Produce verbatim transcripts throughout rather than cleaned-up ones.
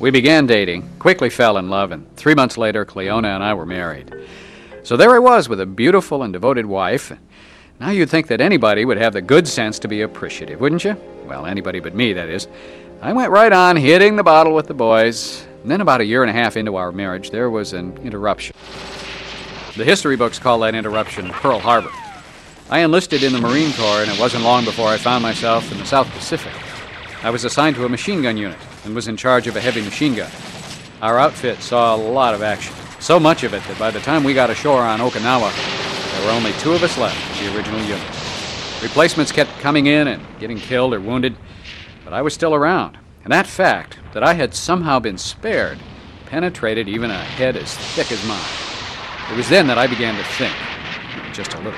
We began dating, quickly fell in love, and three months later, Cleona and I were married. So there I was with a beautiful and devoted wife. Now you'd think that anybody would have the good sense to be appreciative, wouldn't you? Well, anybody but me, that is. I went right on hitting the bottle with the boys. And then about a year and a half into our marriage, there was an interruption. The history books call that interruption Pearl Harbor. I enlisted in the Marine Corps, and it wasn't long before I found myself in the South Pacific. I was assigned to a machine gun unit and was in charge of a heavy machine gun. Our outfit saw a lot of action, so much of it that by the time we got ashore on Okinawa, there were only two of us left of the original unit. Replacements kept coming in and getting killed or wounded, but I was still around. And that fact, that I had somehow been spared, penetrated even a head as thick as mine. It was then that I began to think, just a little.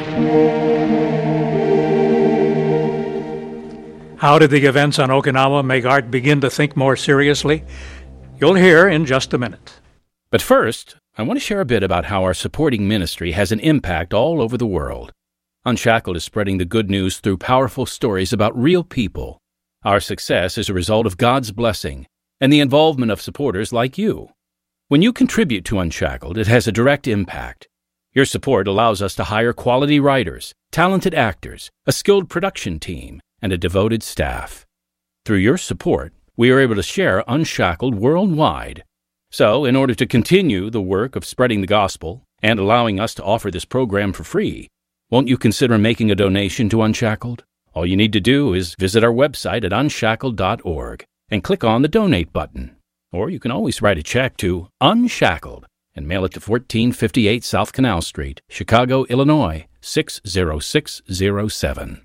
How did the events on Okinawa make Art begin to think more seriously? You'll hear in just a minute. But first, I want to share a bit about how our supporting ministry has an impact all over the world. Unshackled is spreading the good news through powerful stories about real people. Our success is a result of God's blessing and the involvement of supporters like you. When you contribute to Unshackled, it has a direct impact. Your support allows us to hire quality writers, talented actors, a skilled production team, and a devoted staff. Through your support, we are able to share Unshackled worldwide. So, in order to continue the work of spreading the gospel and allowing us to offer this program for free, won't you consider making a donation to Unshackled? All you need to do is visit our website at unshackled dot org and click on the Donate button. Or you can always write a check to Unshackled and mail it to fourteen fifty-eight South Canal Street, Chicago, Illinois, six zero six zero seven.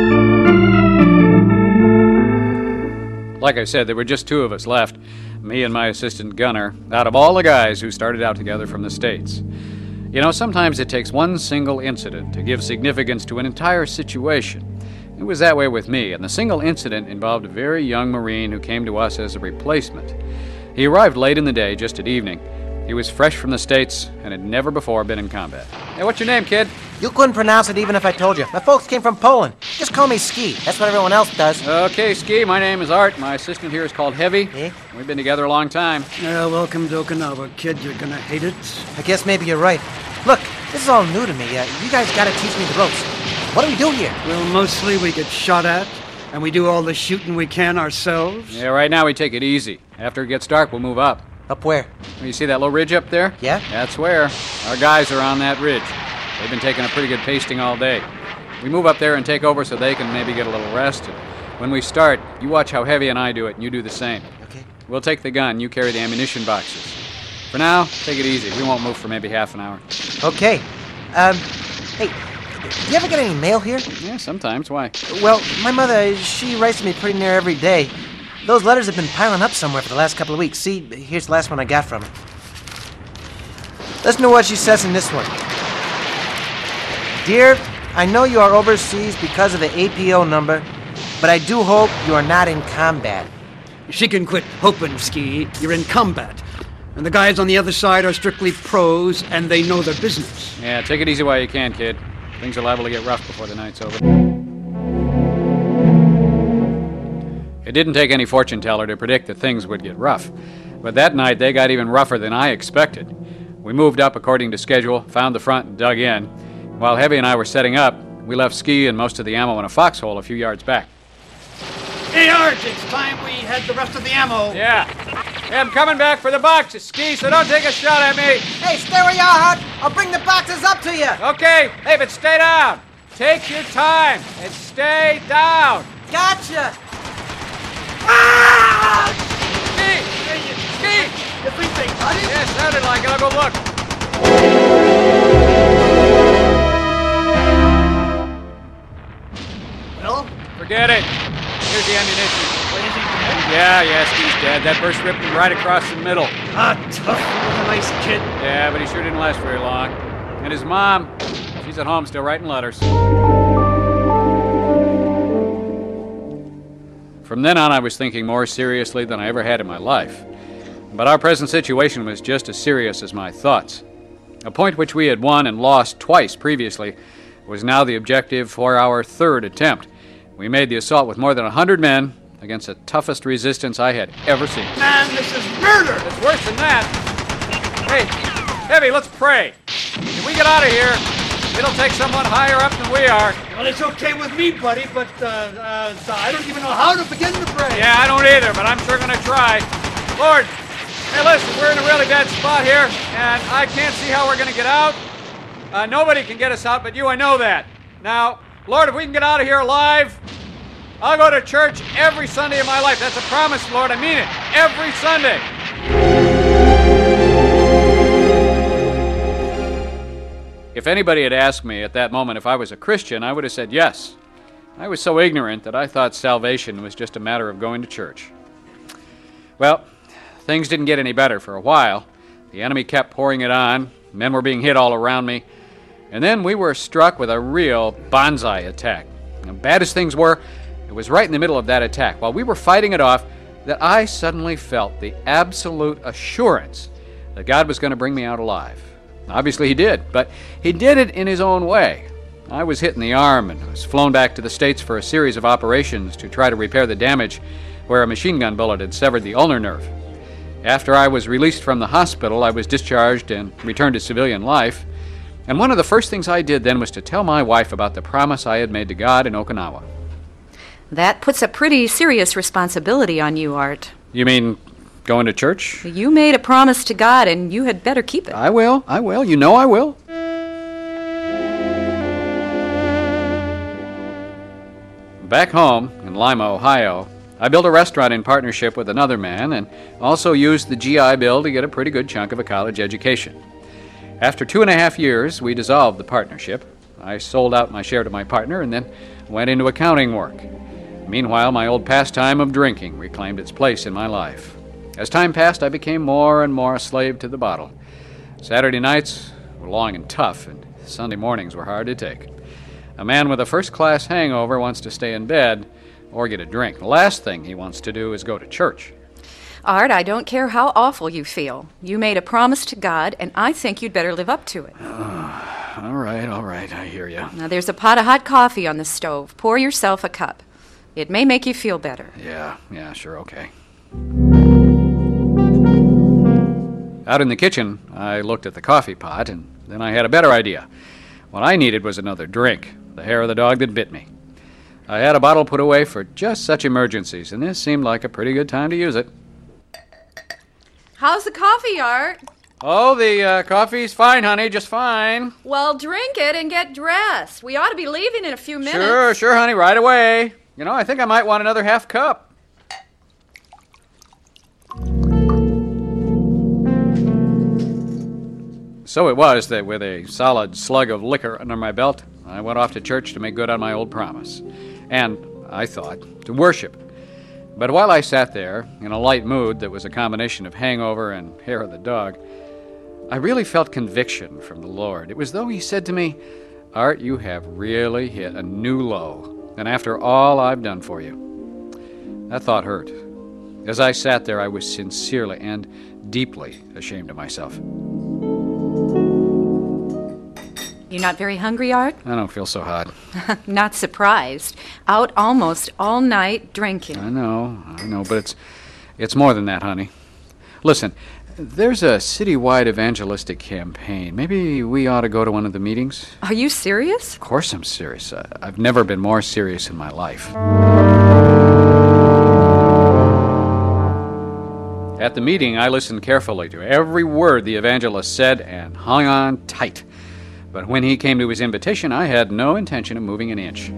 Like I said, there were just two of us left, me and my assistant gunner, out of all the guys who started out together from the States. You know, sometimes it takes one single incident to give significance to an entire situation. It was that way with me, and the single incident involved a very young Marine who came to us as a replacement. He arrived late in the day, just at evening. He was fresh from the States and had never before been in combat. Hey, what's your name, kid? You couldn't pronounce it even if I told you. My folks came from Poland. Just call me Ski. That's what everyone else does. Okay, Ski, my name is Art. My assistant here is called Heavy. Eh? We've been together a long time. Yeah, welcome to Okinawa, kid. You're gonna hate it. I guess maybe you're right. Look, this is all new to me. Uh, you guys gotta teach me the ropes. What do we do here? Well, mostly we get shot at, and we do all the shooting we can ourselves. Yeah, right now we take it easy. After it gets dark, we'll move up. Up where? Well, you see that low ridge up there? Yeah? That's where. Our guys are on that ridge. They've been taking a pretty good pasting all day. We move up there and take over so they can maybe get a little rest. And when we start, you watch how Heavy and I do it, and you do the same. Okay. We'll take the gun, you carry the ammunition boxes. For now, take it easy. We won't move for maybe half an hour. Okay. Um, hey, do you ever get any mail here? Yeah, sometimes. Why? Well, my mother, she writes to me pretty near every day. Those letters have been piling up somewhere for the last couple of weeks. See, here's the last one I got from her. Listen to what she says in this one. Dear, I know you are overseas because of the A P O number, but I do hope you are not in combat. She can quit hoping, Ski. You're in combat. And the guys on the other side are strictly pros, and they know their business. Yeah, take it easy while you can, kid. Things are liable to get rough before the night's over. It didn't take any fortune teller to predict that things would get rough. But that night, they got even rougher than I expected. We moved up according to schedule, found the front, and dug in. While Heavy and I were setting up, we left Ski and most of the ammo in a foxhole a few yards back. Hey, Art, it's time we had the rest of the ammo. Yeah. Hey, I'm coming back for the boxes, Ski, so don't take a shot at me. Hey, stay where you are, Hut. I'll bring the boxes up to you. Okay. Hey, but stay down. Take your time and stay down. Gotcha. Ah! Ski! Ski! You think they got it? Yeah, sounded like it. I'll go look. Well? Forget it. Here's the ammunition. What, is he dead? Yeah, yeah, Ski's dead. That burst ripped him right across the middle. Ah, tough. What a nice kid. Yeah, but he sure didn't last very long. And his mom, she's at home still writing letters. From then on, I was thinking more seriously than I ever had in my life. But our present situation was just as serious as my thoughts. A point which we had won and lost twice previously was now the objective for our third attempt. We made the assault with more than a hundred men, against the toughest resistance I had ever seen. Man, this is murder! It's worse than that. Hey, Heavy, let's pray. If we get out of here, it'll take someone higher up than we are. Well, it's okay with me, buddy, but uh, uh, I don't even know how to begin to pray. Yeah, I don't either, but I'm sure going to try. Lord, hey, listen, we're in a really bad spot here, and I can't see how we're going to get out. Uh, nobody can get us out but you, I know that. Now, Lord, if we can get out of here alive, I'll go to church every Sunday of my life. That's a promise, Lord. I mean it. Every Sunday. If anybody had asked me at that moment if I was a Christian, I would have said yes. I was so ignorant that I thought salvation was just a matter of going to church. Well, things didn't get any better for a while. The enemy kept pouring it on. Men were being hit all around me. And then we were struck with a real bonsai attack. And bad as things were, it was right in the middle of that attack, while we were fighting it off, that I suddenly felt the absolute assurance that God was going to bring me out alive. Obviously he did, but he did it in his own way. I was hit in the arm and was flown back to the States for a series of operations to try to repair the damage where a machine gun bullet had severed the ulnar nerve. After I was released from the hospital, I was discharged and returned to civilian life. And one of the first things I did then was to tell my wife about the promise I had made to God in Okinawa. That puts a pretty serious responsibility on you, Art. You mean going to church? You made a promise to God, and you had better keep it. I will, I will. You know I will. Back home in Lima, Ohio, I built a restaurant in partnership with another man and also used the G I Bill to get a pretty good chunk of a college education. After two and a half years, we dissolved the partnership. I sold out my share to my partner and then went into accounting work. Meanwhile, my old pastime of drinking reclaimed its place in my life. As time passed, I became more and more a slave to the bottle. Saturday nights were long and tough, and Sunday mornings were hard to take. A man with a first-class hangover wants to stay in bed or get a drink. The last thing he wants to do is go to church. Art, I don't care how awful you feel. You made a promise to God, and I think you'd better live up to it. Oh, all right, all right, I hear you. Now, there's a pot of hot coffee on the stove. Pour yourself a cup. It may make you feel better. Yeah, yeah, sure, okay. Out in the kitchen, I looked at the coffee pot, and then I had a better idea. What I needed was another drink, the hair of the dog that bit me. I had a bottle put away for just such emergencies, and this seemed like a pretty good time to use it. How's the coffee, Art? Oh, the uh, coffee's fine, honey, just fine. Well, drink it and get dressed. We ought to be leaving in a few minutes. Sure, sure, honey, right away. You know, I think I might want another half cup. So it was that with a solid slug of liquor under my belt, I went off to church to make good on my old promise. And, I thought, to worship. But while I sat there, in a light mood that was a combination of hangover and hair of the dog, I really felt conviction from the Lord. It was though he said to me, Art, you have really hit a new low. And after all I've done for you. That thought hurt. As I sat there, I was sincerely and deeply ashamed of myself. You're not very hungry, Art? I don't feel so hot. Not surprised. Out almost all night drinking. I know, I know, but it's it's more than that, honey. Listen, there's a citywide evangelistic campaign. Maybe we ought to go to one of the meetings? Are you serious? Of course I'm serious. I, I've never been more serious in my life. At the meeting, I listened carefully to every word the evangelist said and hung on tight. But when he came to his invitation, I had no intention of moving an inch.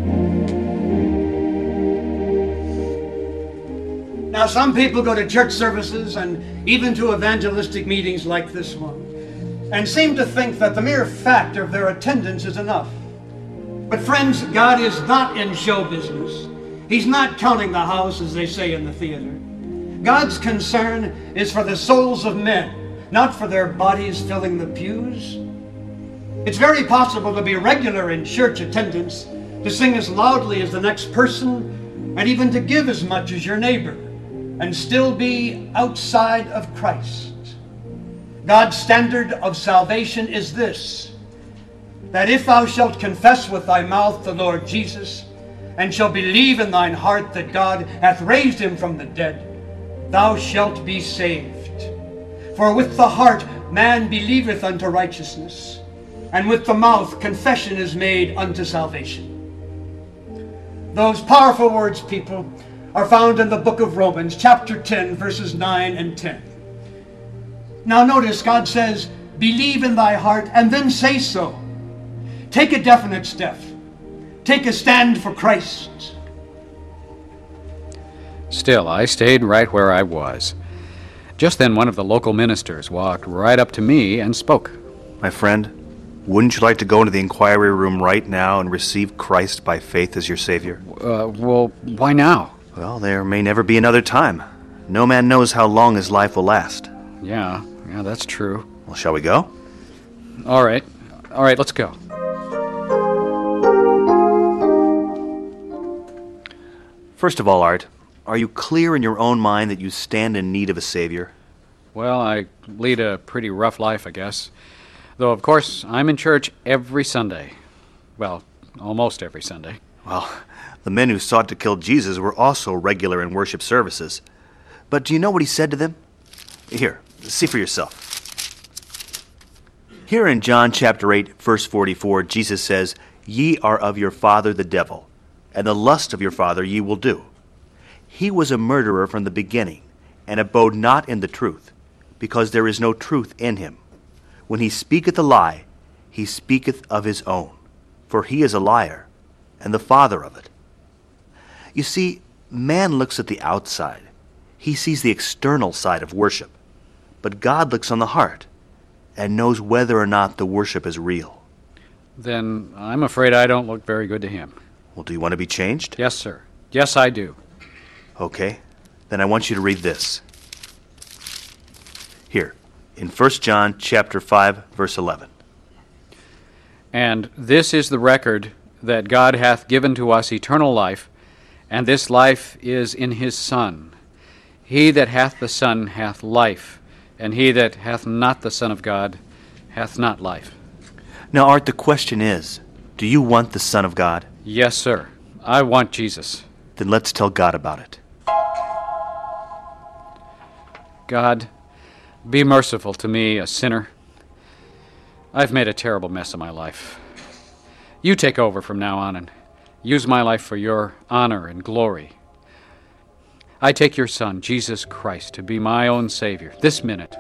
Now, some people go to church services and even to evangelistic meetings like this one and seem to think that the mere fact of their attendance is enough. But friends, God is not in show business. He's not counting the house, as they say in the theater. God's concern is for the souls of men, not for their bodies filling the pews. It's very possible to be regular in church attendance, to sing as loudly as the next person, and even to give as much as your neighbor, and still be outside of Christ. God's standard of salvation is this, that if thou shalt confess with thy mouth the Lord Jesus, and shall believe in thine heart that God hath raised him from the dead, thou shalt be saved. For with the heart man believeth unto righteousness, and with the mouth confession is made unto salvation. Those powerful words, people, are found in the book of Romans, chapter ten, verses nine and ten. Now notice, God says, believe in thy heart, and then say so. Take a definite step. Take a stand for Christ. Still, I stayed right where I was. Just then, one of the local ministers walked right up to me and spoke. My friend, wouldn't you like to go into the inquiry room right now and receive Christ by faith as your Savior? Uh, well, why now? Well, there may never be another time. No man knows how long his life will last. Yeah, yeah, that's true. Well, shall we go? All right. All right, let's go. First of all, Art, are you clear in your own mind that you stand in need of a Savior? Well, I lead a pretty rough life, I guess. Though, of course, I'm in church every Sunday. Well, almost every Sunday. Well, the men who sought to kill Jesus were also regular in worship services. But do you know what he said to them? Here, see for yourself. Here in John chapter eight, verse forty-four, Jesus says, "Ye are of your father the devil, and the lust of your father ye will do. He was a murderer from the beginning, and abode not in the truth, because there is no truth in him. When he speaketh a lie, he speaketh of his own, for he is a liar, and the father of it." You see, man looks at the outside. He sees the external side of worship. But God looks on the heart, and knows whether or not the worship is real. Then I'm afraid I don't look very good to him. Well, do you want to be changed? Yes, sir. Yes, I do. Okay. Then I want you to read this. Here, in First John chapter five, verse eleven. "And this is the record that God hath given to us eternal life, and this life is in his Son. He that hath the Son hath life, and he that hath not the Son of God hath not life." Now, Art, the question is, do you want the Son of God? Yes, sir. I want Jesus. Then let's tell God about it. God, be merciful to me, a sinner. I've made a terrible mess of my life. You take over from now on and use my life for your honor and glory. I take your Son, Jesus Christ, to be my own Savior this minute.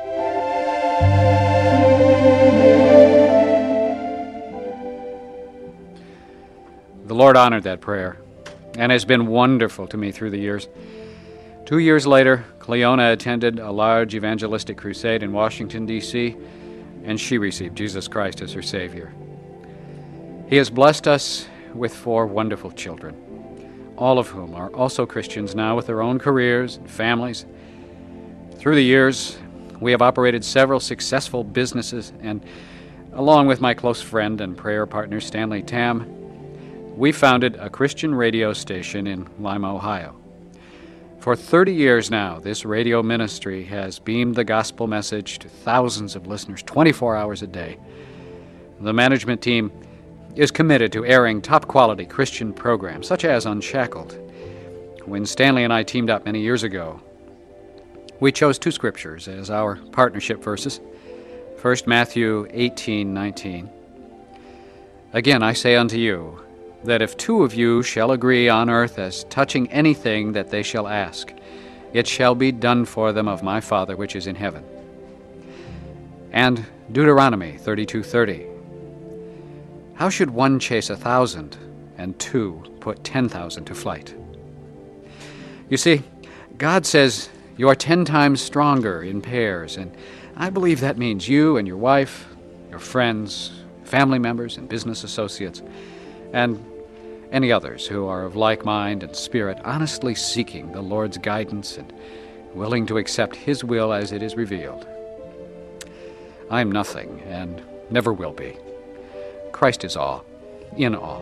The Lord honored that prayer and has been wonderful to me through the years. Two years later, Cleona attended a large evangelistic crusade in Washington, D C, and she received Jesus Christ as her Savior. He has blessed us with four wonderful children, all of whom are also Christians now with their own careers and families. Through the years, we have operated several successful businesses, and along with my close friend and prayer partner Stanley Tam, we founded a Christian radio station in Lima, Ohio. For thirty years now, this radio ministry has beamed the gospel message to thousands of listeners twenty-four hours a day. The management team is committed to airing top-quality Christian programs, such as Unshackled. When Stanley and I teamed up many years ago, we chose two scriptures as our partnership verses. First, Matthew eighteen nineteen. "Again I say unto you, that if two of you shall agree on earth as touching anything that they shall ask, it shall be done for them of my Father which is in heaven." And Deuteronomy thirty-two thirty. "How should one chase a thousand, and two put ten thousand to flight?" You see, God says you are ten times stronger in pairs, and I believe that means you and your wife, your friends, family members, and business associates, and any others who are of like mind and spirit, honestly seeking the Lord's guidance and willing to accept His will as it is revealed. I am nothing and never will be. Christ is all, in all.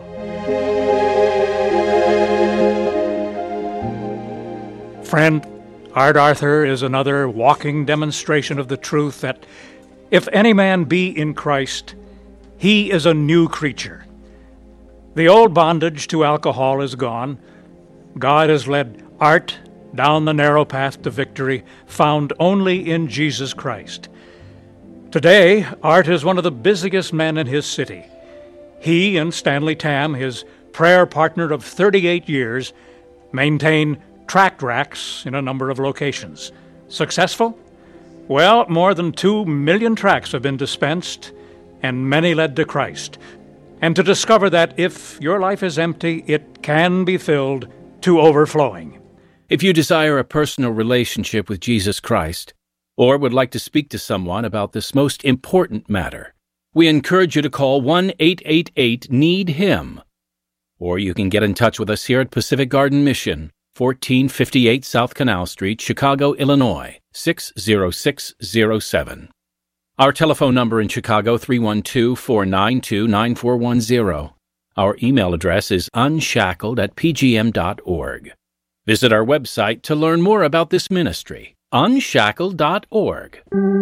Friend, Art Arthur is another walking demonstration of the truth that if any man be in Christ, he is a new creature. The old bondage to alcohol is gone. God has led Art down the narrow path to victory found only in Jesus Christ. Today, Art is one of the busiest men in his city. He and Stanley Tam, his prayer partner of thirty-eight years, maintain tract racks in a number of locations. Successful? Well, more than two million tracts have been dispensed, and many led to Christ. And to discover that if your life is empty, it can be filled to overflowing. If you desire a personal relationship with Jesus Christ, or would like to speak to someone about this most important matter, we encourage you to call one eight eight eight need him. Or you can get in touch with us here at Pacific Garden Mission, fourteen fifty-eight South Canal Street, Chicago, Illinois, six zero six zero seven. Our telephone number in Chicago, three one two, four nine two, nine four one zero. Our email address is unshackled at p g m dot org. Visit our website to learn more about this ministry, unshackled dot org.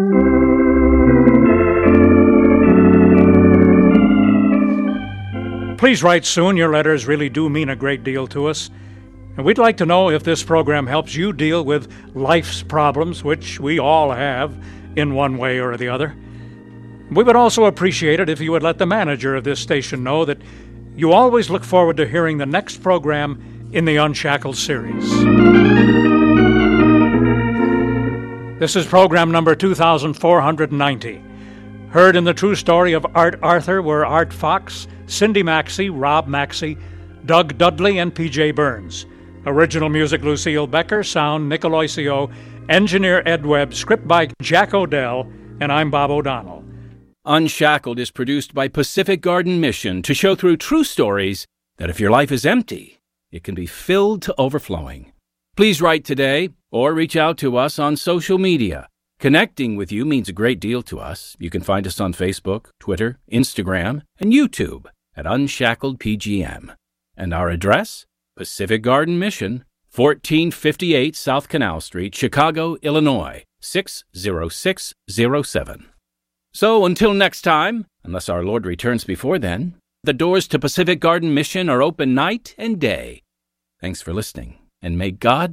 Please write soon. Your letters really do mean a great deal to us. And we'd like to know if this program helps you deal with life's problems, which we all have in one way or the other. We would also appreciate it if you would let the manager of this station know that you always look forward to hearing the next program in the Unshackled series. This is program number two thousand four hundred ninety. Heard in the true story of Art Arthur were Art Fox, Cindy Maxey, Rob Maxey, Doug Dudley, and P J Burns. Original music Lucille Becker, sound Nick Aloisio, engineer Ed Webb, script by Jack Odell, and I'm Bob O'Donnell. Unshackled is produced by Pacific Garden Mission to show through true stories that if your life is empty, it can be filled to overflowing. Please write today or reach out to us on social media. Connecting with you means a great deal to us. You can find us on Facebook, Twitter, Instagram, and YouTube at Unshackled P G M. And our address? Pacific Garden Mission, fourteen fifty-eight South Canal Street, Chicago, Illinois, six zero six zero seven. So until next time, unless our Lord returns before then, the doors to Pacific Garden Mission are open night and day. Thanks for listening, and may God